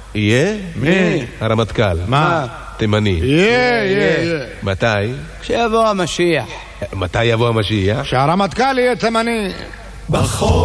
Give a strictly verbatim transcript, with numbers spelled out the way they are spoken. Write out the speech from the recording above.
יהיה? מי? הרמטכ"ל. מה? תימני. יהיה, יהיה. מתי? כשיבוא המשיח. מתי יבוא המשיח? שהרמטכ"ל יהיה תימני. בחור